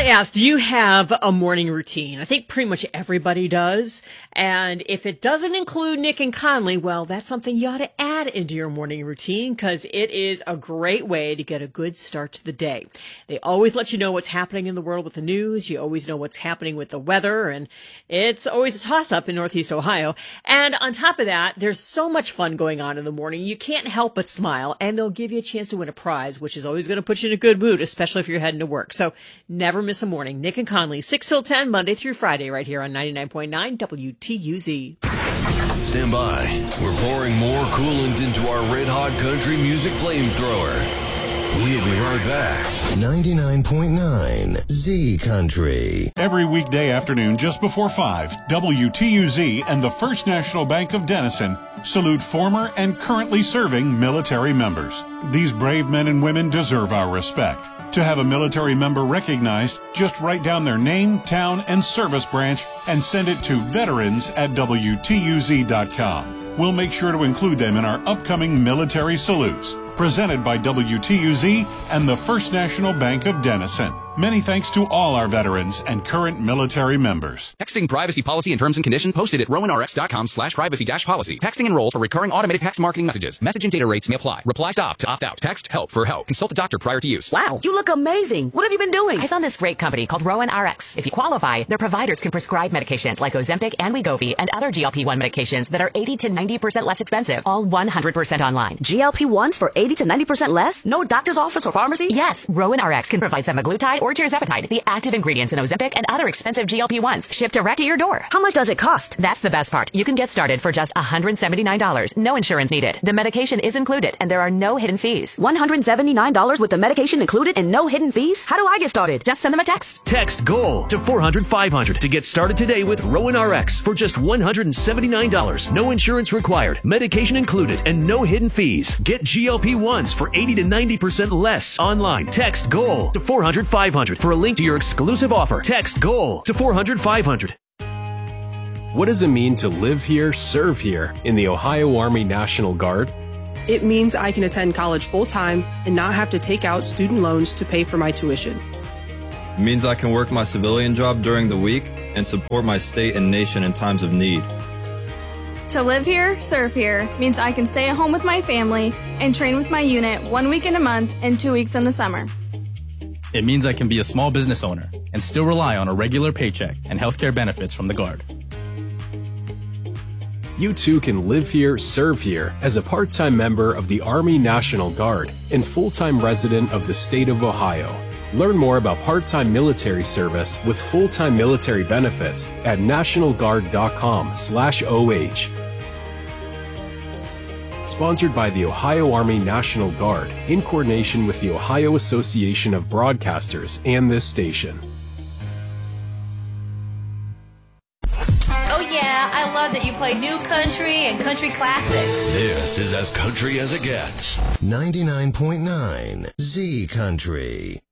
I asked, do you have a morning routine? I think pretty much everybody does. And if it doesn't include Nick and Conley, well, that's something you ought to add into your morning routine because it is a great way to get a good start to the day. They always let you know what's happening in the world with the news. You always know what's happening with the weather. And it's always a toss-up in Northeast Ohio. And on top of that, there's so much fun going on in the morning. You can't help but smile. And they'll give you a chance to win a prize, which is always going to put you in a good mood, especially if you're heading to work. So never miss a morning. Nick and Conley, 6 till 10, Monday through Friday, right here on 99.9 WTUZ. Stand by. We're pouring more coolant into our red-hot country music flamethrower. We'll be right back. 99.9 Z Country. Every weekday afternoon just before 5, WTUZ and the First National Bank of Denison salute former and currently serving military members. These brave men and women deserve our respect. To have a military member recognized, just write down their name, town, and service branch and send it to veterans@WTUZ.com. We'll make sure to include them in our upcoming military salutes. Presented by WTUZ and the First National Bank of Denison. Many thanks to all our veterans and current military members. Texting privacy policy and terms and conditions posted at rowanrx.com/privacy-policy. Texting enrolls for recurring automated text marketing messages. Message and data rates may apply. Reply stop to opt out. Text help for help. Consult a doctor prior to use. Wow, you look amazing. What have you been doing? I found this great company called Rowan RX. If you qualify, their providers can prescribe medications like Ozempic and Wegovy and other GLP-1 medications that are 80 to 90% less expensive. All 100% online. GLP-1s for 80 to 90% less? No doctor's office or pharmacy? Yes, Rowan RX can provide semaglutide or tirzepatide, the active ingredients in Ozempic and other expensive GLP-1s, shipped direct to your door. How much does it cost? That's the best part. You can get started for just $179. No insurance needed. The medication is included, and there are no hidden fees. $179 with the medication included and no hidden fees? How do I get started? Just send them a text. Text GOAL to 400-500 to get started today with Rowan RX for just $179. No insurance required, medication included, and no hidden fees. Get GLP-1s for 80 to 90% less online. Text GOAL to 400-500 for a link to your exclusive offer. Text GOAL to 400-500. What does it mean to live here, serve here in the Ohio Army National Guard? It means I can attend college full-time and not have to take out student loans to pay for my tuition. It means I can work my civilian job during the week and support my state and nation in times of need. To live here, serve here means I can stay at home with my family and train with my unit 1 week in a month and 2 weeks in the summer. It means I can be a small business owner and still rely on a regular paycheck and healthcare benefits from the Guard. You too can live here, serve here as a part-time member of the Army National Guard and full-time resident of the state of Ohio. Learn more about part-time military service with full-time military benefits at nationalguard.com/OH. Sponsored by the Ohio Army National Guard in coordination with the Ohio Association of Broadcasters and this station. Oh yeah, I love that you play new country and country classics. This is as country as it gets. 99.9 Z Country.